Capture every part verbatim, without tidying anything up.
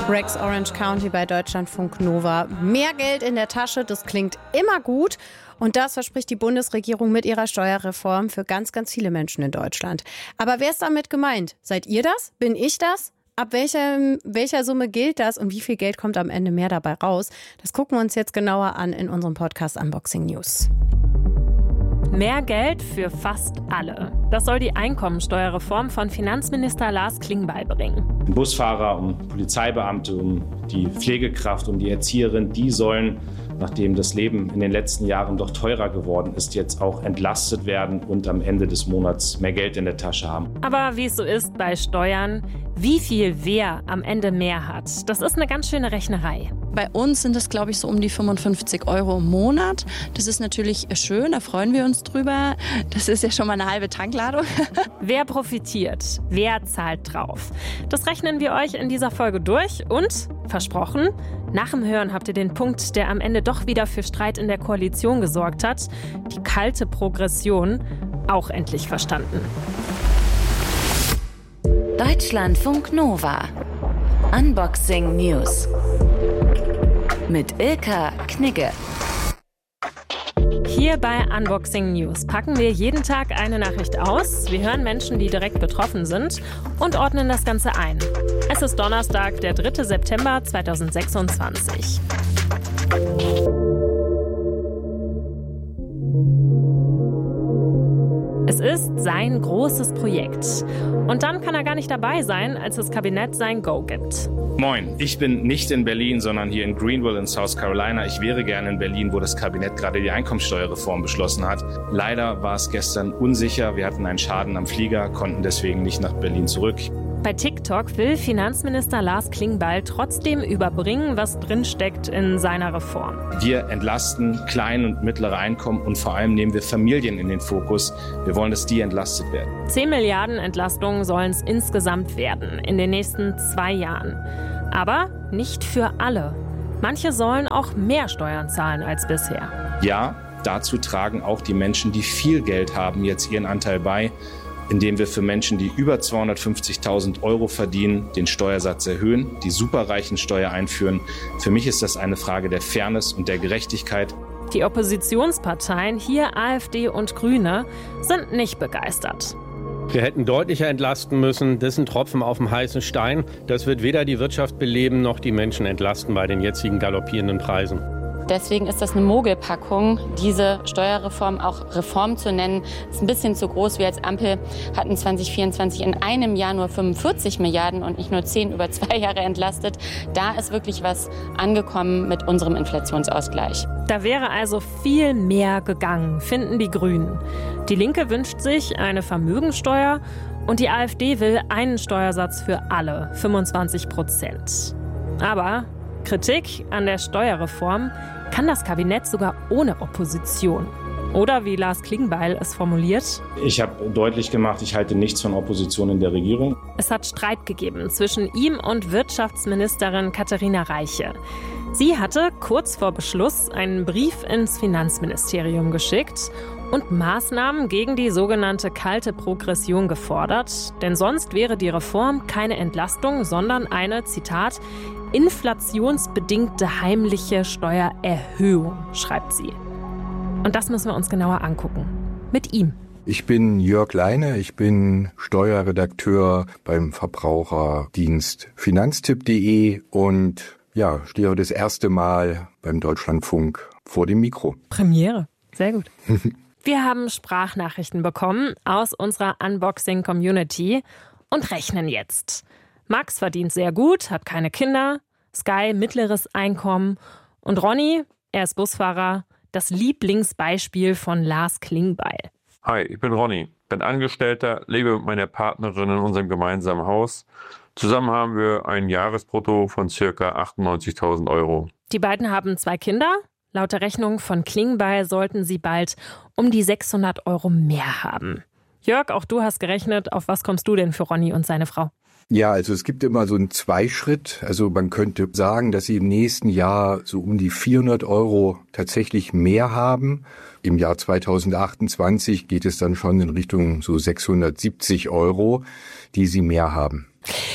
Rex Orange County bei Deutschlandfunk Nova. Mehr Geld in der Tasche, das klingt immer gut. Und das verspricht die Bundesregierung mit ihrer Steuerreform für ganz, ganz viele Menschen in Deutschland. Aber wer ist damit gemeint? Seid ihr das? Bin ich das? Ab welcher, welcher Summe gilt das und wie viel Geld kommt am Ende mehr dabei raus? Das gucken wir uns jetzt genauer an in unserem Podcast Unboxing News. Mehr Geld für fast alle. Das soll die Einkommensteuerreform von Finanzminister Lars Klingbeil bringen. Busfahrer, um Polizeibeamte, um die Pflegekraft, um die Erzieherin, die sollen, nachdem das Leben in den letzten Jahren doch teurer geworden ist, jetzt auch entlastet werden und am Ende des Monats mehr Geld in der Tasche haben. Aber wie es so ist bei Steuern, wie viel wer am Ende mehr hat, das ist eine ganz schöne Rechnerei. Bei uns sind es, glaube ich, so um die fünfundfünfzig Euro im Monat. Das ist natürlich schön, da freuen wir uns drüber. Das ist ja schon mal eine halbe Tankladung. Wer profitiert? Wer zahlt drauf? Das rechnen wir euch in dieser Folge durch und, versprochen, nach dem Hören habt ihr den Punkt, der am Ende doch wieder für Streit in der Koalition gesorgt hat, die kalte Progression, auch endlich verstanden. Deutschlandfunk Nova. Unboxing News. Mit Ilka Knigge. Hier bei Unboxing News packen wir jeden Tag eine Nachricht aus. Wir hören Menschen, die direkt betroffen sind und ordnen das Ganze ein. Es ist Donnerstag, der dritte September zweitausendsechsundzwanzig. Es ist sein großes Projekt. Und dann kann er gar nicht dabei sein, als das Kabinett sein Go gibt. Moin, ich bin nicht in Berlin, sondern hier in Greenville in South Carolina. Ich wäre gerne in Berlin, wo das Kabinett gerade die Einkommensteuerreform beschlossen hat. Leider war es gestern unsicher. Wir hatten einen Schaden am Flieger, konnten deswegen nicht nach Berlin zurück. Bei TikTok will Finanzminister Lars Klingbeil trotzdem überbringen, was drinsteckt in seiner Reform. Wir entlasten kleine und mittlere Einkommen und vor allem nehmen wir Familien in den Fokus. Wir wollen, dass die entlastet werden. zehn Milliarden Entlastungen sollen es insgesamt werden in den nächsten zwei Jahren. Aber nicht für alle. Manche sollen auch mehr Steuern zahlen als bisher. Ja, dazu tragen auch die Menschen, die viel Geld haben, jetzt ihren Anteil bei, indem wir für Menschen, die über zweihundertfünfzigtausend Euro verdienen, den Steuersatz erhöhen, die Superreichensteuer einführen. Für mich ist das eine Frage der Fairness und der Gerechtigkeit. Die Oppositionsparteien, hier AfD und Grüne, sind nicht begeistert. Wir hätten deutlicher entlasten müssen. Das ist ein Tropfen auf dem heißen Stein. Das wird weder die Wirtschaft beleben noch die Menschen entlasten bei den jetzigen galoppierenden Preisen. Deswegen ist das eine Mogelpackung, diese Steuerreform auch Reform zu nennen. Ist ein bisschen zu groß. Wir als Ampel hatten zwanzig vierundzwanzig in einem Jahr nur fünfundvierzig Milliarden und nicht nur zehn über zwei Jahre entlastet. Da ist wirklich was angekommen mit unserem Inflationsausgleich. Da wäre also viel mehr gegangen, finden die Grünen. Die Linke wünscht sich eine Vermögensteuer und die AfD will einen Steuersatz für alle, fünfundzwanzig Prozent. Aber Kritik an der Steuerreform kann das Kabinett sogar ohne Opposition. Oder wie Lars Klingbeil es formuliert: Ich habe deutlich gemacht, ich halte nichts von Opposition in der Regierung. Es hat Streit gegeben zwischen ihm und Wirtschaftsministerin Katharina Reiche. Sie hatte kurz vor Beschluss einen Brief ins Finanzministerium geschickt und Maßnahmen gegen die sogenannte kalte Progression gefordert. Denn sonst wäre die Reform keine Entlastung, sondern eine, Zitat, inflationsbedingte heimliche Steuererhöhung, schreibt sie. Und das müssen wir uns genauer angucken. Mit ihm. Ich bin Jörg Leine, ich bin Steuerredakteur beim Verbraucherdienst finanztipp punkt de und ja, stehe heute das erste Mal beim Deutschlandfunk vor dem Mikro. Premiere, sehr gut. Wir haben Sprachnachrichten bekommen aus unserer Unboxing-Community und rechnen jetzt. Max verdient sehr gut, hat keine Kinder, Sky mittleres Einkommen und Ronny, er ist Busfahrer, das Lieblingsbeispiel von Lars Klingbeil. Hi, ich bin Ronny, bin Angestellter, lebe mit meiner Partnerin in unserem gemeinsamen Haus. Zusammen haben wir ein Jahresbrutto von ca. achtundneunzigtausend Euro. Die beiden haben zwei Kinder. Laut der Rechnung von Klingbeil sollten sie bald um die sechshundert Euro mehr haben. Jörg, auch du hast gerechnet. Auf was kommst du denn für Ronny und seine Frau? Ja, also es gibt immer so einen Zweischritt. Also man könnte sagen, dass sie im nächsten Jahr so um die vierhundert Euro tatsächlich mehr haben. Im Jahr zweitausendachtundzwanzig geht es dann schon in Richtung so sechshundertsiebzig Euro, die sie mehr haben.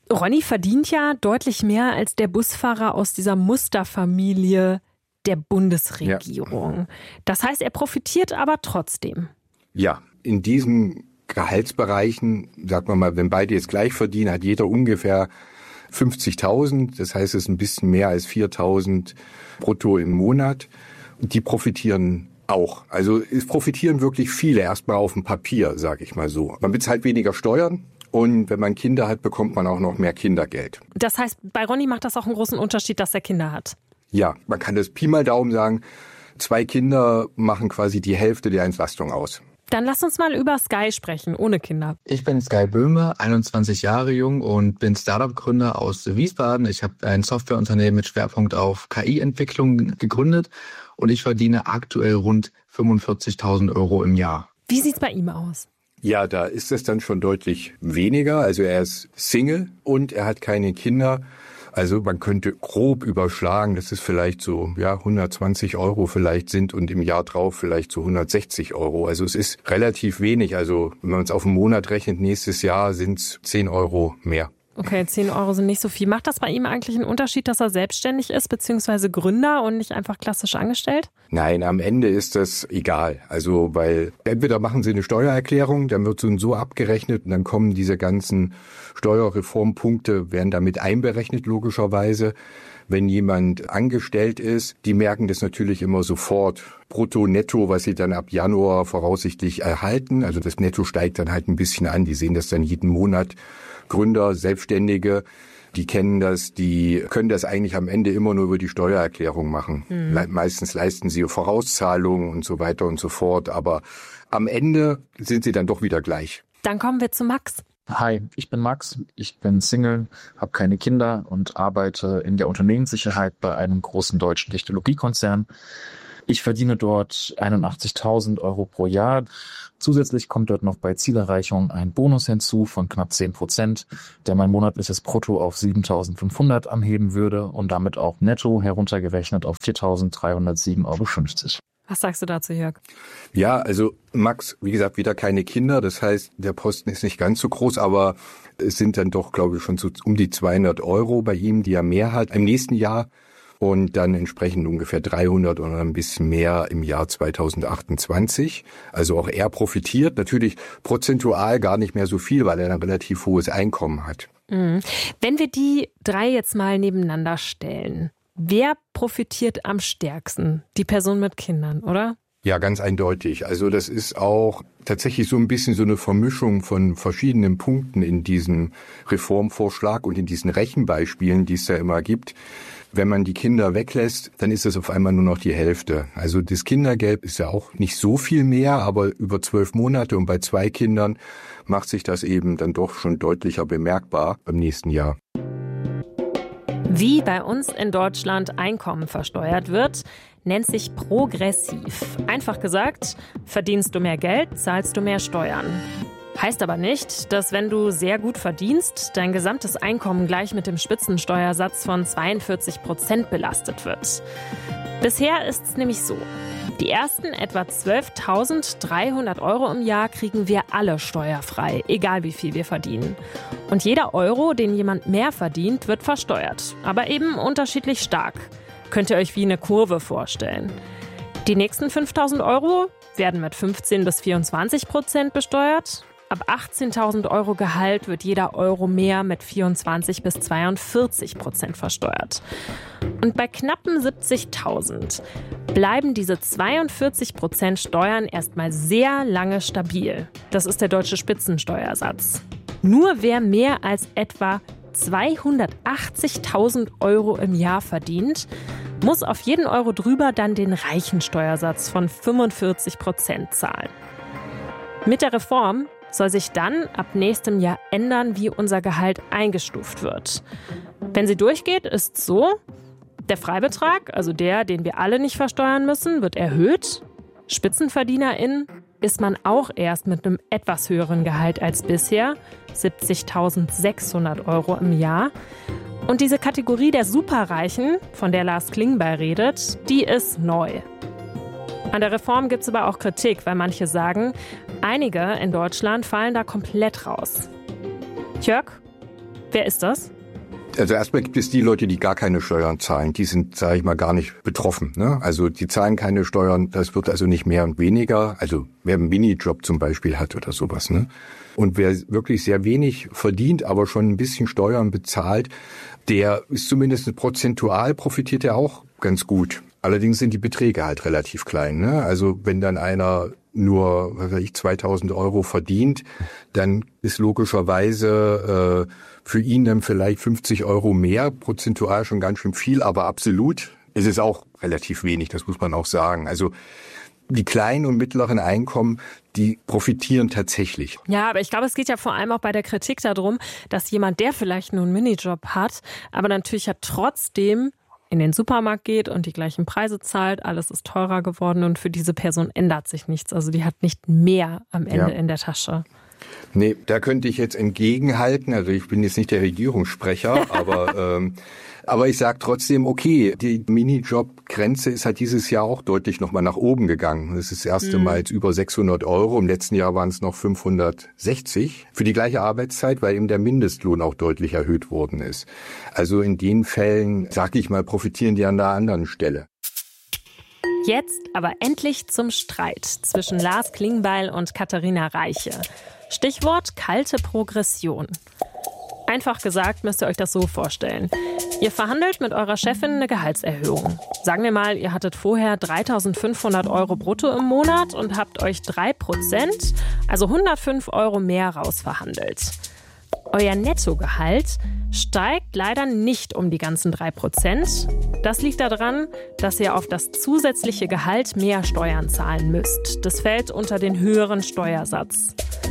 Ronny verdient ja deutlich mehr als der Busfahrer aus dieser Musterfamilie der Bundesregierung. Ja. Das heißt, er profitiert aber trotzdem. Ja, in diesen Gehaltsbereichen, sagen wir mal, wenn beide jetzt gleich verdienen, hat jeder ungefähr fünfzigtausend. Das heißt, es ist ein bisschen mehr als viertausend brutto im Monat. Und die profitieren auch. Also es profitieren wirklich viele erstmal auf dem Papier, sage ich mal so. Man bezahlt weniger Steuern. Und wenn man Kinder hat, bekommt man auch noch mehr Kindergeld. Das heißt, bei Ronny macht das auch einen großen Unterschied, dass er Kinder hat? Ja, man kann das Pi mal Daumen sagen, zwei Kinder machen quasi die Hälfte der Entlastung aus. Dann lass uns mal über Sky sprechen, ohne Kinder. Ich bin Sky Böhme, einundzwanzig Jahre jung und bin Startup-Gründer aus Wiesbaden. Ich habe ein Softwareunternehmen mit Schwerpunkt auf K I-Entwicklung gegründet und ich verdiene aktuell rund fünfundvierzigtausend Euro im Jahr. Wie sieht's bei ihm aus? Ja, da ist es dann schon deutlich weniger. Also er ist Single und er hat keine Kinder. Also man könnte grob überschlagen, dass es vielleicht so ja hundertzwanzig Euro vielleicht sind und im Jahr drauf vielleicht so hundertsechzig Euro. Also es ist relativ wenig. Also wenn man es auf einen Monat rechnet, nächstes Jahr sind es zehn Euro mehr. Okay, zehn Euro sind nicht so viel. Macht das bei ihm eigentlich einen Unterschied, dass er selbstständig ist, beziehungsweise Gründer und nicht einfach klassisch angestellt? Nein, am Ende ist das egal. Also, weil entweder machen Sie eine Steuererklärung, dann wird so abgerechnet und dann kommen diese ganzen Steuerreformpunkte, werden damit einberechnet, logischerweise. Wenn jemand angestellt ist, die merken das natürlich immer sofort. Brutto, Netto, was sie dann ab Januar voraussichtlich erhalten. Also das Netto steigt dann halt ein bisschen an. Die sehen das dann jeden Monat. Gründer, Selbstständige, die kennen das, die können das eigentlich am Ende immer nur über die Steuererklärung machen. Mhm. Le- meistens leisten sie Vorauszahlungen und so weiter und so fort. Aber am Ende sind sie dann doch wieder gleich. Dann kommen wir zu Max. Hi, ich bin Max, ich bin Single, habe keine Kinder und arbeite in der Unternehmenssicherheit bei einem großen deutschen Technologiekonzern. Ich verdiene dort einundachtzigtausend Euro pro Jahr. Zusätzlich kommt dort noch bei Zielerreichung ein Bonus hinzu von knapp zehn Prozent, der mein monatliches Brutto auf siebentausendfünfhundert anheben würde und damit auch netto heruntergerechnet auf viertausenddreihundertsieben Euro fünfzig. Was sagst du dazu, Jörg? Ja, also Max, wie gesagt, wieder keine Kinder. Das heißt, der Posten ist nicht ganz so groß, aber es sind dann doch, glaube ich, schon so um die zweihundert Euro bei ihm, die er mehr hat im nächsten Jahr. Und dann entsprechend ungefähr dreihundert oder ein bisschen mehr im Jahr zweitausendachtundzwanzig. Also auch er profitiert. Natürlich prozentual gar nicht mehr so viel, weil er ein relativ hohes Einkommen hat. Mhm. Wenn wir die drei jetzt mal nebeneinander stellen, wer profitiert am stärksten? Die Person mit Kindern, oder? Ja, ganz eindeutig. Also das ist auch tatsächlich so ein bisschen so eine Vermischung von verschiedenen Punkten in diesem Reformvorschlag und in diesen Rechenbeispielen, die es da immer gibt. Wenn man die Kinder weglässt, dann ist es auf einmal nur noch die Hälfte. Also das Kindergeld ist ja auch nicht so viel mehr, aber über zwölf Monate und bei zwei Kindern macht sich das eben dann doch schon deutlicher bemerkbar beim nächsten Jahr. Wie bei uns in Deutschland Einkommen versteuert wird, nennt sich progressiv. Einfach gesagt, verdienst du mehr Geld, zahlst du mehr Steuern. Heißt aber nicht, dass wenn du sehr gut verdienst, dein gesamtes Einkommen gleich mit dem Spitzensteuersatz von zweiundvierzig Prozent belastet wird. Bisher ist es nämlich so. Die ersten etwa zwölftausenddreihundert Euro im Jahr kriegen wir alle steuerfrei, egal wie viel wir verdienen. Und jeder Euro, den jemand mehr verdient, wird versteuert, aber eben unterschiedlich stark. Könnt ihr euch wie eine Kurve vorstellen. Die nächsten fünftausend Euro werden mit fünfzehn bis vierundzwanzig Prozent besteuert. Ab achtzehntausend Euro Gehalt wird jeder Euro mehr mit vierundzwanzig bis zweiundvierzig Prozent versteuert. Und bei knappen siebzigtausend bleiben diese zweiundvierzig Prozent Steuern erstmal sehr lange stabil. Das ist der deutsche Spitzensteuersatz. Nur wer mehr als etwa zweihundertachtzigtausend Euro im Jahr verdient, muss auf jeden Euro drüber dann den Reichensteuersatz von fünfundvierzig Prozent zahlen. Mit der Reform soll sich dann ab nächstem Jahr ändern, wie unser Gehalt eingestuft wird. Wenn sie durchgeht, ist so: Der Freibetrag, also der, den wir alle nicht versteuern müssen, wird erhöht. SpitzenverdienerInnen ist man auch erst mit einem etwas höheren Gehalt als bisher, siebzigtausendsechshundert Euro im Jahr. Und diese Kategorie der Superreichen, von der Lars Klingbeil redet, die ist neu. An der Reform gibt es aber auch Kritik, weil manche sagen, einige in Deutschland fallen da komplett raus. Jörg, Wer ist das? Also erstmal gibt es die Leute, die gar keine Steuern zahlen. Die sind, sage ich mal, gar nicht betroffen. Ne? Also die zahlen keine Steuern. Das wird also nicht mehr und weniger. Also wer einen Minijob zum Beispiel hat oder sowas. Ne? Und wer wirklich sehr wenig verdient, aber schon ein bisschen Steuern bezahlt, der ist zumindest prozentual, profitiert er auch ganz gut. Allerdings sind die Beträge halt relativ klein. Ne? Also wenn dann einer nur, was weiß ich, zweitausend Euro verdient, dann ist logischerweise äh, für ihn dann vielleicht fünfzig Euro mehr, prozentual schon ganz schön viel, aber absolut ist es auch relativ wenig, das muss man auch sagen. Also die kleinen und mittleren Einkommen, die profitieren tatsächlich. Ja, aber ich glaube, es geht ja vor allem auch bei der Kritik darum, dass jemand, der vielleicht nur einen Minijob hat, aber natürlich ja trotzdem in den Supermarkt geht und die gleichen Preise zahlt, alles ist teurer geworden und für diese Person ändert sich nichts. Also die hat nicht mehr am Ende ja. in der Tasche. Nee, da könnte ich jetzt entgegenhalten. Also ich bin jetzt nicht der Regierungssprecher, aber ähm, aber ich sage trotzdem, okay, die Minijob-Grenze ist halt dieses Jahr auch deutlich nochmal nach oben gegangen. Das ist das erste mhm. Mal jetzt über sechshundert Euro. Im letzten Jahr waren es noch fünfhundertsechzig für die gleiche Arbeitszeit, weil eben der Mindestlohn auch deutlich erhöht worden ist. Also in den Fällen, sag ich mal, profitieren die an der anderen Stelle. Jetzt aber endlich zum Streit zwischen Lars Klingbeil und Katharina Reiche. Stichwort kalte Progression. Einfach gesagt müsst ihr euch das so vorstellen. Ihr verhandelt mit eurer Chefin eine Gehaltserhöhung. Sagen wir mal, ihr hattet vorher dreitausendfünfhundert Euro brutto im Monat und habt euch drei Prozent, also hundertfünf Euro mehr rausverhandelt. Euer Nettogehalt steigt leider nicht um die ganzen drei Prozent. Das liegt daran, dass ihr auf das zusätzliche Gehalt mehr Steuern zahlen müsst. Das fällt unter den höheren Steuersatz.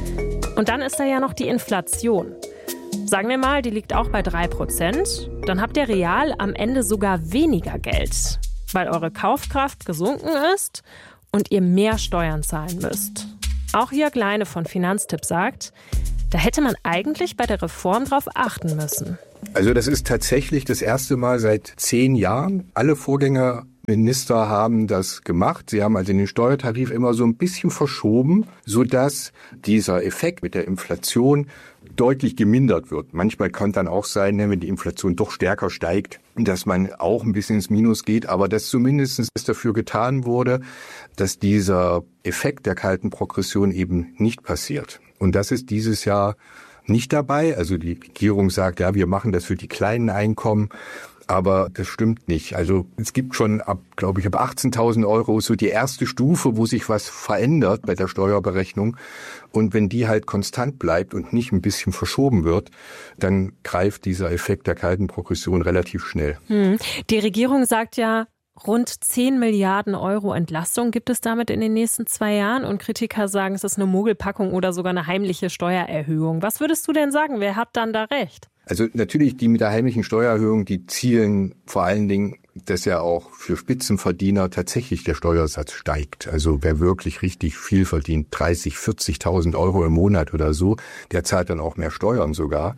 Und dann ist da ja noch die Inflation. Sagen wir mal, die liegt auch bei drei Prozent. Dann habt ihr real am Ende sogar weniger Geld, weil eure Kaufkraft gesunken ist und ihr mehr Steuern zahlen müsst. Auch Jörg Leine von Finanztipp sagt, da hätte man eigentlich bei der Reform drauf achten müssen. Also das ist tatsächlich das erste Mal seit zehn Jahren. Alle Vorgängerminister haben das gemacht. Sie haben also den Steuertarif immer so ein bisschen verschoben, sodass dieser Effekt mit der Inflation deutlich gemindert wird. Manchmal kann dann auch sein, wenn die Inflation doch stärker steigt, dass man auch ein bisschen ins Minus geht, aber dass zumindest dafür getan wurde, dass dieser Effekt der kalten Progression eben nicht passiert. Und das ist dieses Jahr nicht dabei. Also die Regierung sagt, ja, wir machen das für die kleinen Einkommen, aber das stimmt nicht. Also es gibt schon ab, glaube ich, ab achtzehntausend Euro so die erste Stufe, wo sich was verändert bei der Steuerberechnung. Und wenn die halt konstant bleibt und nicht ein bisschen verschoben wird, dann greift dieser Effekt der kalten Progression relativ schnell. Hm. Die Regierung sagt ja, rund zehn Milliarden Euro Entlastung gibt es damit in den nächsten zwei Jahren. Und Kritiker sagen, es ist eine Mogelpackung oder sogar eine heimliche Steuererhöhung. Was würdest du denn sagen? Wer hat dann da recht? Also natürlich, die mit der heimlichen Steuererhöhung, die zielen vor allen Dingen, dass ja auch für Spitzenverdiener tatsächlich der Steuersatz steigt. Also wer wirklich richtig viel verdient, dreißig, vierzigtausend Euro im Monat oder so, der zahlt dann auch mehr Steuern sogar.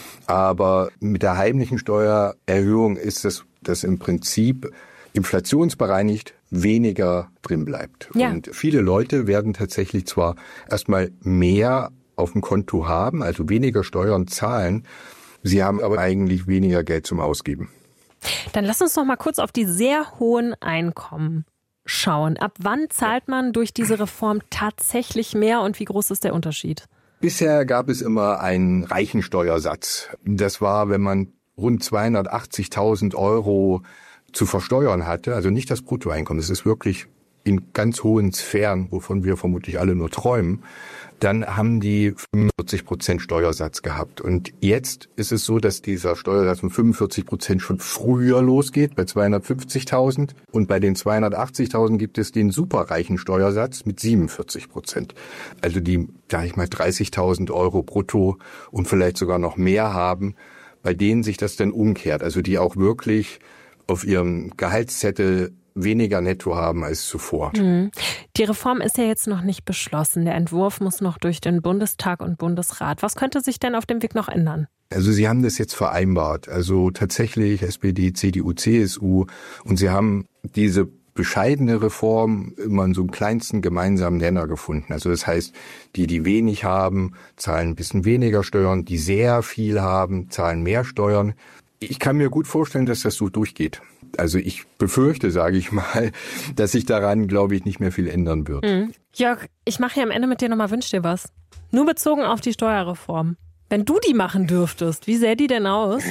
Aber mit der heimlichen Steuererhöhung ist das, das im Prinzip inflationsbereinigt weniger drin bleibt. Ja. Und viele Leute werden tatsächlich zwar erstmal mehr auf dem Konto haben, also weniger Steuern zahlen, sie haben aber eigentlich weniger Geld zum Ausgeben. Dann lass uns noch mal kurz auf die sehr hohen Einkommen schauen. Ab wann zahlt man durch diese Reform tatsächlich mehr und wie groß ist der Unterschied? Bisher gab es immer einen reichen Steuersatz. Das war, wenn man rund zweihundertachtzigtausend Euro zu versteuern hatte, also nicht das Bruttoeinkommen, das ist wirklich in ganz hohen Sphären, wovon wir vermutlich alle nur träumen, dann haben die fünfundvierzig Prozent Steuersatz gehabt. Und jetzt ist es so, dass dieser Steuersatz von fünfundvierzig Prozent schon früher losgeht, bei zweihundertfünfzigtausend. Und bei den zweihundertachtzigtausend gibt es den superreichen Steuersatz mit siebenundvierzig Prozent. Also die, sag ich mal, dreißigtausend Euro brutto und vielleicht sogar noch mehr haben, bei denen sich das dann umkehrt. Also die auch wirklich auf ihrem Gehaltszettel weniger netto haben als zuvor. Die Reform ist ja jetzt noch nicht beschlossen. Der Entwurf muss noch durch den Bundestag und Bundesrat. Was könnte sich denn auf dem Weg noch ändern? Also Sie haben das jetzt vereinbart. Also tatsächlich S P D, C D U, C S U. Und Sie haben diese bescheidene Reform immer so einen kleinsten gemeinsamen Nenner gefunden. Also das heißt, die, die wenig haben, zahlen ein bisschen weniger Steuern, die sehr viel haben, zahlen mehr Steuern. Ich kann mir gut vorstellen, dass das so durchgeht. Also ich befürchte, sage ich mal, dass sich daran, glaube ich, nicht mehr viel ändern wird. Mhm. Jörg, ich mache hier am Ende mit dir nochmal Wünsch dir was. Nur bezogen auf die Steuerreform. Wenn du die machen dürftest, wie sähe die denn aus?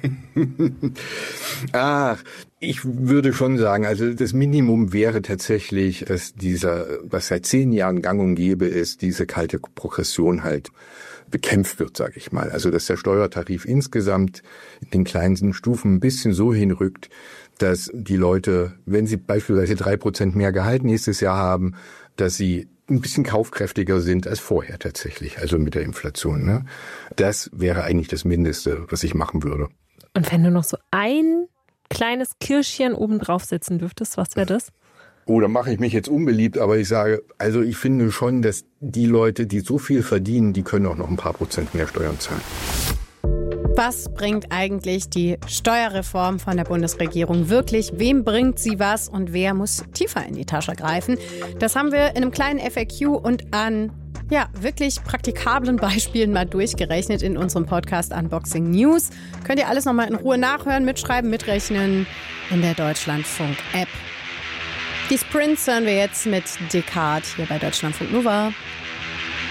Ach, ich würde schon sagen, also das Minimum wäre tatsächlich, dass dieser, was seit zehn Jahren gang und gäbe ist, diese kalte Progression halt bekämpft wird, sage ich mal. Also dass der Steuertarif insgesamt in den kleinsten Stufen ein bisschen so hinrückt, dass die Leute, wenn sie beispielsweise drei Prozent mehr Gehalt nächstes Jahr haben, dass sie ein bisschen kaufkräftiger sind als vorher tatsächlich, also mit der Inflation. Ne? Das wäre eigentlich das Mindeste, was ich machen würde. Und wenn du noch so ein kleines Kirschchen oben drauf setzen dürftest, was wäre das? Oh, da mache ich mich jetzt unbeliebt, aber ich sage, also ich finde schon, dass die Leute, die so viel verdienen, die können auch noch ein paar Prozent mehr Steuern zahlen. Was bringt eigentlich die Steuerreform von der Bundesregierung wirklich? Wem bringt sie was und wer muss tiefer in die Tasche greifen? Das haben wir in einem kleinen F A Q und an ja, wirklich praktikablen Beispielen mal durchgerechnet in unserem Podcast Unboxing News. Könnt ihr alles nochmal in Ruhe nachhören, mitschreiben, mitrechnen in der Deutschlandfunk-App. Die Sprints hören wir jetzt mit Descartes hier bei Deutschlandfunk Nova.